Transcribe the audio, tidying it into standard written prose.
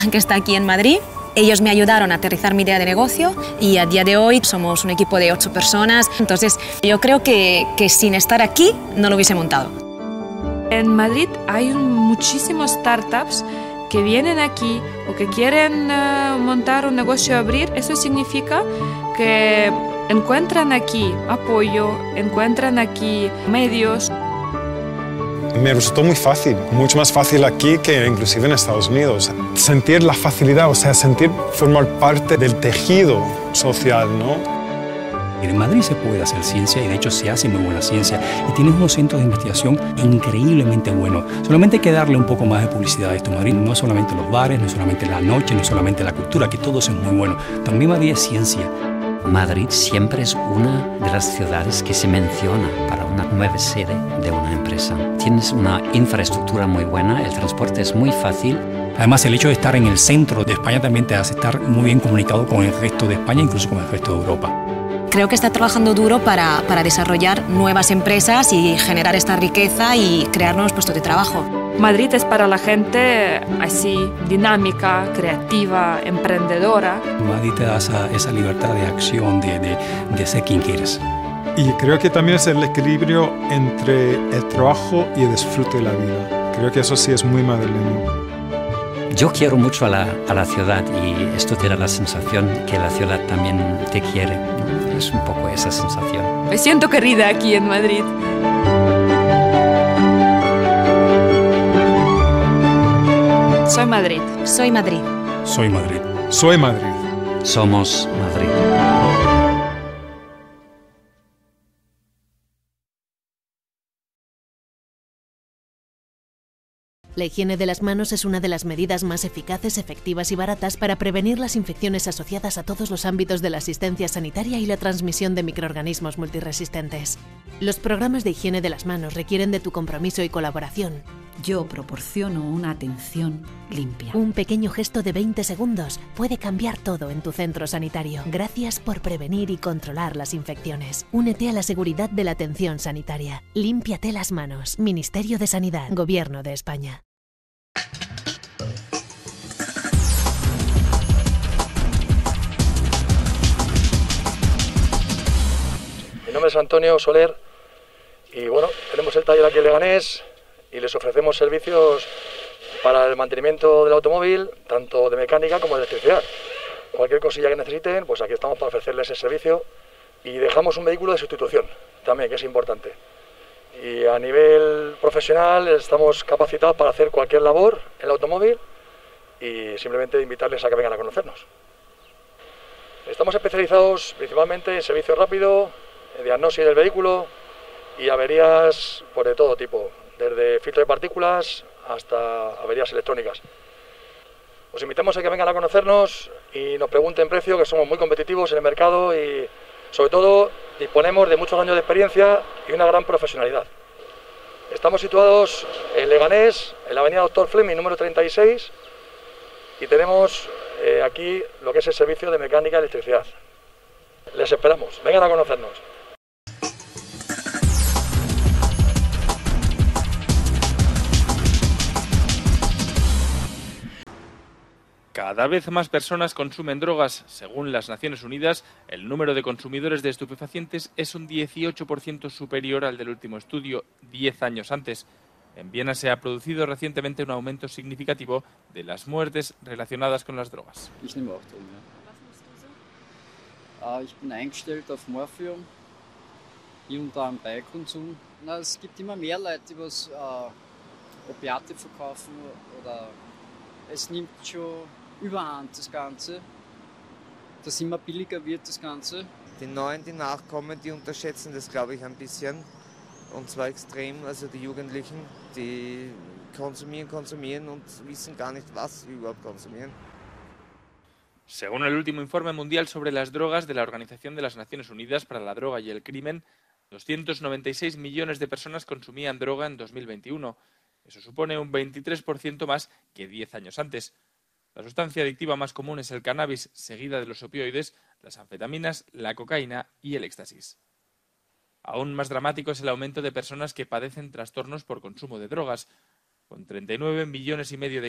que está aquí en Madrid. Ellos me ayudaron a aterrizar mi idea de negocio y a día de hoy somos un equipo de 8 personas. Entonces yo creo que sin estar aquí no lo hubiese montado. En Madrid hay muchísimos startups que vienen aquí o que quieren montar un negocio, abrir. Eso significa que encuentran aquí apoyo, encuentran aquí medios. Me resultó muy fácil, mucho más fácil aquí que inclusive en Estados Unidos. Sentir la facilidad, o sea, sentir formar parte del tejido social, ¿no? En Madrid se puede hacer ciencia y de hecho se hace muy buena ciencia y tienes unos centros de investigación increíblemente buenos. Solamente hay que darle un poco más de publicidad a esto. Madrid no es solamente los bares, no es solamente la noche, no es solamente la cultura, que todo eso es muy bueno. También Madrid es ciencia. Madrid siempre es una de las ciudades que se menciona para una nueva sede de una empresa. Tienes una infraestructura muy buena, el transporte es muy fácil. Además, el hecho de estar en el centro de España también te hace estar muy bien comunicado con el resto de España, incluso con el resto de Europa. Creo que está trabajando duro para desarrollar nuevas empresas y generar esta riqueza y crear nuevos puestos de trabajo. Madrid es para la gente así, dinámica, creativa, emprendedora. Madrid te da esa libertad de acción, de ser quien quieres. Y creo que también es el equilibrio entre el trabajo y el disfrute de la vida. Creo que eso sí es muy madrileño. Yo quiero mucho a la ciudad y esto te da la sensación que la ciudad también te quiere. Es un poco esa sensación. Me siento querida aquí en Madrid. Soy Madrid. Soy Madrid. Soy Madrid. Soy Madrid. Somos Madrid. La higiene de las manos es una de las medidas más eficaces, efectivas y baratas para prevenir las infecciones asociadas a todos los ámbitos de la asistencia sanitaria y la transmisión de microorganismos multiresistentes. Los programas de higiene de las manos requieren de tu compromiso y colaboración. Yo proporciono una atención limpia. Un pequeño gesto de 20 segundos puede cambiar todo en tu centro sanitario. Gracias por prevenir y controlar las infecciones. Únete a la seguridad de la atención sanitaria. Límpiate las manos. Ministerio de Sanidad. Gobierno de España. Mi nombre es Antonio Soler y bueno, tenemos el taller aquí en Leganés y les ofrecemos servicios para el mantenimiento del automóvil, tanto de mecánica como de electricidad. Cualquier cosilla que necesiten, pues aquí estamos para ofrecerles ese servicio y dejamos un vehículo de sustitución también, que es importante. Y a nivel profesional estamos capacitados para hacer cualquier labor en el automóvil y simplemente invitarles a que vengan a conocernos. Estamos especializados principalmente en servicio rápido, en diagnosis del vehículo y averías pues, de todo tipo, desde filtro de partículas hasta averías electrónicas. Os invitamos a que vengan a conocernos y nos pregunten precio, que somos muy competitivos en el mercado y sobre todo disponemos de muchos años de experiencia y una gran profesionalidad. Estamos situados en Leganés, en la avenida Doctor Fleming, número 36, y tenemos aquí lo que es el servicio de mecánica y electricidad. Les esperamos, vengan a conocernos. Cada vez más personas consumen drogas. Según las Naciones Unidas, el número de consumidores de estupefacientes es un 18% superior al del último estudio, 10 años antes. En Viena se ha producido recientemente un aumento significativo de las muertes relacionadas con las drogas. Ich nehme auch Drogen, ja. Was nimmst du so? Ich bin eingestellt auf Morphium, hier und da am Beikonsum. Es gibt immer mehr Leute, die was Opiate verkaufen oder es nimmt schon überhand das Ganze, dass immer billiger wird das Ganze. Die Neuen, die nachkommen, die unterschätzen das, glaube ich, ein bisschen. Und zwar extrem, also die Jugendlichen, die konsumieren und wissen gar nicht, was sie überhaupt konsumieren. Según el último informe mundial sobre las drogas de la Organización de las Naciones Unidas para la Droga y el Crimen, 296 millones de personas consumían droga en 2021. Eso supone un 23% más que 10 años antes. La sustancia adictiva más común es el cannabis, seguida de los opioides, las anfetaminas, la cocaína y el éxtasis. Aún más dramático es el aumento de personas que padecen trastornos por consumo de drogas. Con 39,5 millones de